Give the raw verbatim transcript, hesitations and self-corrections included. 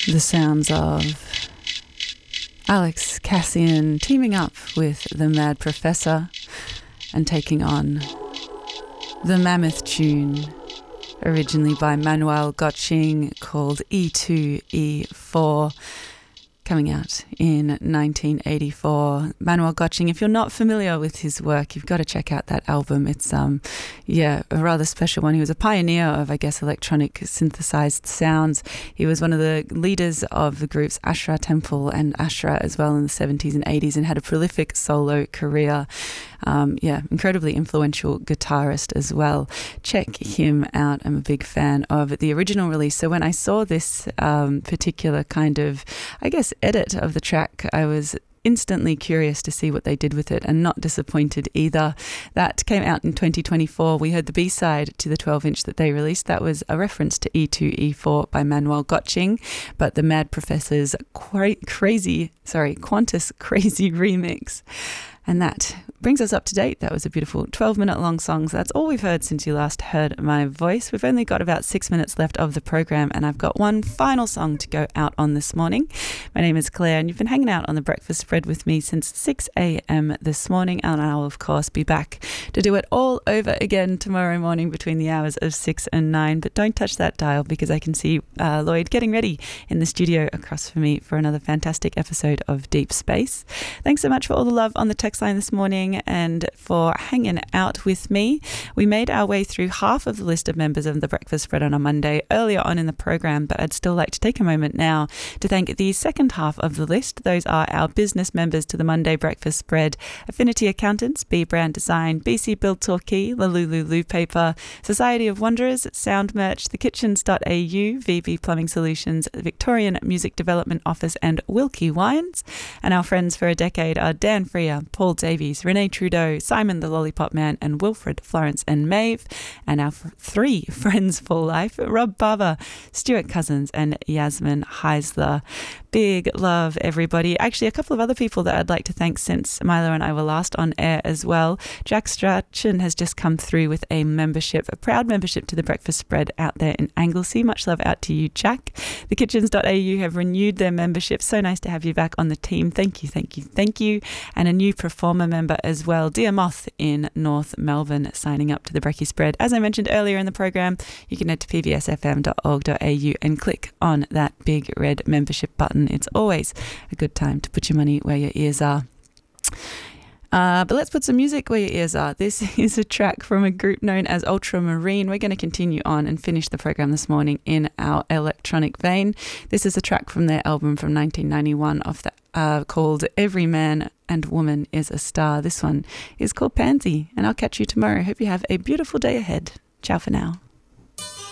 The sounds of Alex Cassian teaming up with the Mad Professor and taking on the Mammoth tune, originally by Manuel Gotching, called E two E four, coming out in nineteen eighty-four. Manuel Gotching, if you're not familiar with his work, you've got to check out that album. It's, um, yeah, a rather special one. He was a pioneer of, I guess, electronic synthesized sounds. He was one of the leaders of the groups Ashra Temple and Ashra as well in the seventies and eighties, and had a prolific solo career. Um, yeah, incredibly influential guitarist as well. Check him out. I'm a big fan of the original release. So when I saw this um, particular kind of, I guess, edit of the track, I was instantly curious to see what they did with it, and not disappointed either. That came out in twenty twenty-four. We heard the B-side to the twelve inch that they released. That was a reference to E two E four by Manuel Gotching, but the Mad Professor's cra- crazy, sorry, Qantas Crazy remix. And that brings us up to date. That was a beautiful twelve minute long song. So that's all we've heard since you last heard my voice. We've only got about six minutes left of the program, and I've got one final song to go out on this morning. My name is Claire, and you've been hanging out on the breakfast spread with me since six a.m. this morning, and I'll of course be back to do it all over again tomorrow morning between the hours of six and nine. But don't touch that dial, because I can see uh, Lloyd getting ready in the studio across from me for another fantastic episode of Deep Space. Thanks so much for all the love on the text line this morning and for hanging out with me. We made our way through half of the list of members of the Breakfast Spread on a Monday earlier on in the program, but I'd still like to take a moment now to thank the second half of the list. Those are our business members to the Monday Breakfast Spread: Affinity Accountants, B Brand Design, B C Build Torquay, La Lulu Lou Paper, Society of Wanderers, Sound Merch, The Kitchens dot A U, V B Plumbing Solutions, Victorian Music Development Office, and Wilkie Wines. And our friends for a decade are Dan Freer, Paul Davies, Renee Trudeau, Simon the Lollipop Man, and Wilfred, Florence and Maeve. And our f- three friends for life, Rob Barber, Stuart Cousins, and Yasmin Heisler. Big love, everybody. Actually, a couple of other people that I'd like to thank since Milo and I were last on air as well. Jack Strachan has just come through with a membership, a proud membership to the Breakfast Spread out there in Anglesey. Much love out to you, Jack. The Kitchens dot A U have renewed their membership. So nice to have you back on the team. Thank you, thank you, thank you. And a new performer member as well, Dear Moth in North Melbourne, signing up to the Brekkie Spread. As I mentioned earlier in the program, you can head to p v s f m dot org dot a u and click on that big red membership button. It's always a good time to put your money where your ears are. Uh, but let's put some music where your ears are. This is a track from a group known as Ultramarine. We're going to continue on and finish the program this morning in our electronic vein. This is a track from their album from nineteen ninety-one off the, uh, called Every Man and Woman is a Star. This one is called Pansy, and I'll catch you tomorrow. Hope you have a beautiful day ahead. Ciao for now.